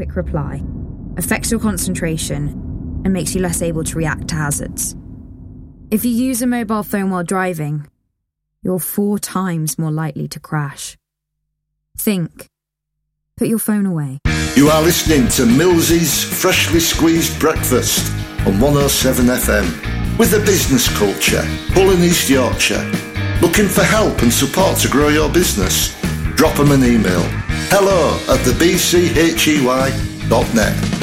quick reply, affects your concentration, and makes you less able to react to hazards. If you use a mobile phone while driving, you're 4 times more likely to crash. Think. Put your phone away. You are listening to Millsy's Freshly Squeezed Breakfast on 107 FM with a business culture, Hull in East Yorkshire. Looking for help and support to grow your business? Drop them an email. hello@thebchey.net.